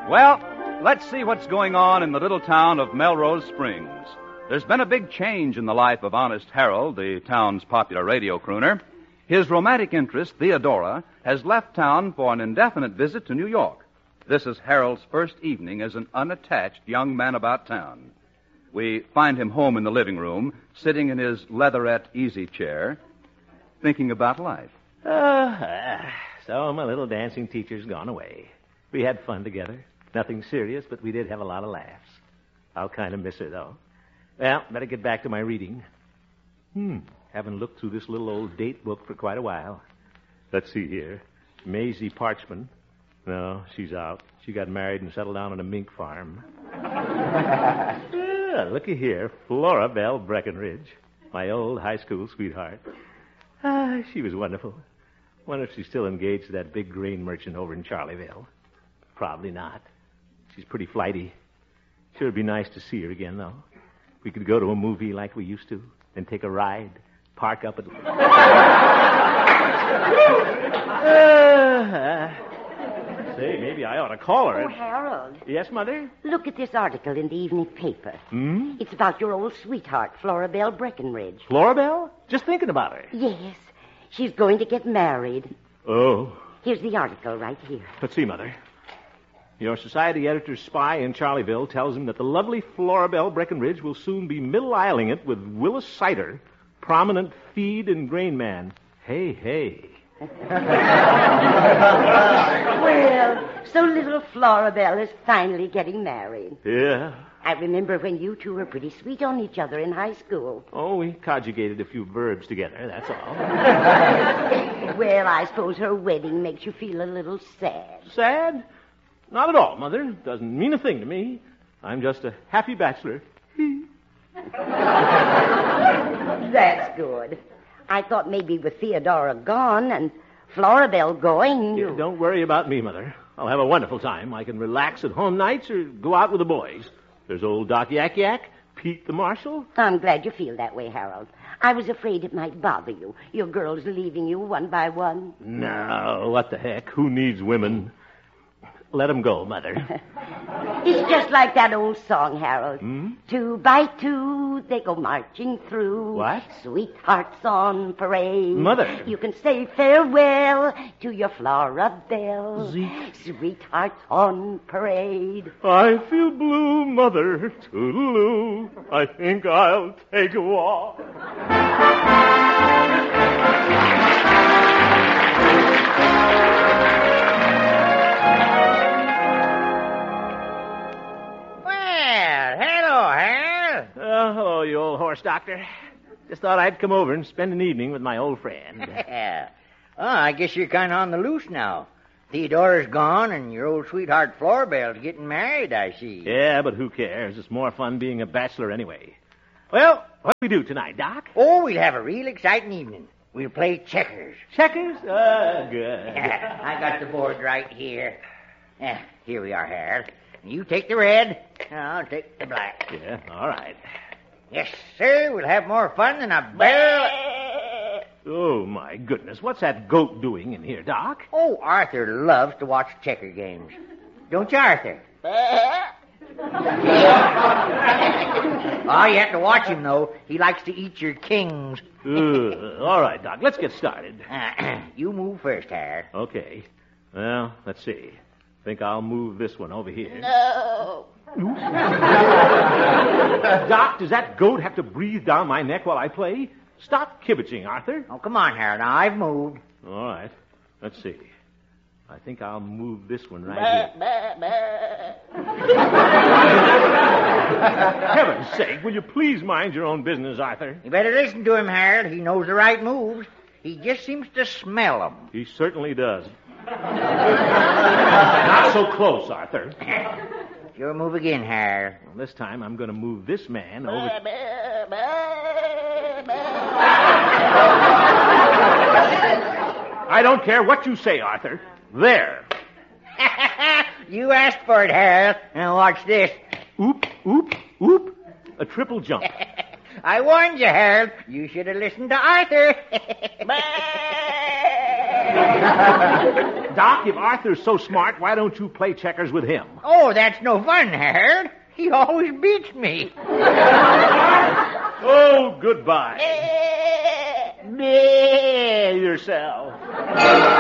Well, let's see what's going on in the little town of Melrose Springs. There's been a big change in the life of Honest Harold, the town's popular radio crooner. His romantic interest, Theodora, has left town for an indefinite visit to New York. This is Harold's first evening as an unattached young man about town. We find him home in the living room, sitting in his leatherette easy chair, thinking about life. So my little dancing teacher's gone away. We had fun together. Nothing serious, but we did have a lot of laughs. I'll kind of miss her, though. Well, better get back to my reading. Haven't looked through this little old date book for quite a while. Let's see here. Maisie Parchman. No, she's out. She got married and settled down on a mink farm. Looky here. Flora Belle Breckenridge. My old high school sweetheart. She was wonderful. Wonder if she's still engaged to that big grain merchant over in Charleville. Probably not. She's pretty flighty. Sure would be nice to see her again, though. We could go to a movie like we used to, then take a ride, park up at... Say, maybe I ought to call her. Oh, Harold. Yes, Mother? Look at this article in the evening paper. It's about your old sweetheart, Flora Belle Breckenridge. Flora Belle? Just thinking about her. Yes. She's going to get married. Oh. Here's the article right here. Let's see, Mother. Your society editor's spy in Charleville tells him that the lovely Flora Belle Breckenridge will soon be middle-isling it with Willis Sider, prominent feed and grain man. Hey, hey. Well, so little Flora Belle is finally getting married. Yeah. I remember when you two were pretty sweet on each other in high school. Oh, we conjugated a few verbs together, that's all. Well, I suppose her wedding makes you feel a little sad. Sad? Not at all, Mother. Doesn't mean a thing to me. I'm just a happy bachelor. That's good. I thought maybe with Theodora gone and Flora Belle going... Yeah, don't worry about me, Mother. I'll have a wonderful time. I can relax at home nights or go out with the boys. There's old Doc Yak Yak, Pete the Marshal. I'm glad you feel that way, Harold. I was afraid it might bother you. Your girls leaving you one by one. No, what the heck? Who needs women? Let them go, Mother. It's just like that old song, Harold. Two by two, they go marching through. What? Sweethearts on parade. Mother. You can say farewell to your Flora Belle. Sweethearts on parade. I feel blue, Mother. Toodaloo. I think I'll take a walk. Hello, you old horse doctor. Just thought I'd come over and spend an evening with my old friend. I guess you're kind of on the loose now. Theodora's gone, and your old sweetheart Flora Belle's getting married, I see. Yeah, but who cares? It's more fun being a bachelor anyway. Well, what do we do tonight, Doc? Oh, we'll have a real exciting evening. We'll play checkers. Checkers? Good. I got the board right here. Here we are, Harold. You take the red, and I'll take the black. Yeah, all right. Yes, sir, we'll have more fun than a barrel. Oh, my goodness. What's that goat doing in here, Doc? Oh, Arthur loves to watch checker games. Don't you, Arthur? Oh, you have to watch him, though. He likes to eat your kings. All right, Doc, let's get started. You move first, Harold. Okay. Well, let's see. Think I'll move this one over here. No. Doc, does that goat have to breathe down my neck while I play? Stop kibitzing, Arthur. Oh, come on, Harold. Now, I've moved. All right. Let's see. I think I'll move this one right here. Heaven's sake, will you please mind your own business, Arthur? You better listen to him, Harold. He knows the right moves. He just seems to smell them. He certainly does. Not so close, Arthur. Your move again, Harold. Well, this time I'm going to move this man over... I don't care what you say, Arthur. There. You asked for it, Harold. Now watch this. Oop, oop, oop. A triple jump. I warned you, Harold. You should have listened to Arthur. Doc, if Arthur's so smart, why don't you play checkers with him? Oh, that's no fun, Harold. He always beats me. Oh, goodbye. Yourself.